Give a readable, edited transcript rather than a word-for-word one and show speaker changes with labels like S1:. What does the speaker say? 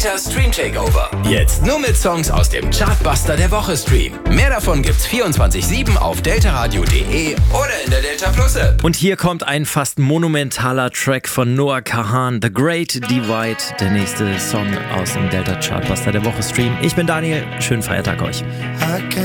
S1: Stream Takeover. Jetzt nur mit Songs aus dem Chartbuster der Woche Stream. Mehr davon gibt's 24/7 auf deltaradio.de oder in der Delta Plus App.
S2: Und hier kommt ein fast monumentaler Track von Noah Kahan, The Great Divide, der nächste Song aus dem Delta Chartbuster der Woche Stream. Ich bin Daniel, schönen Feiertag euch.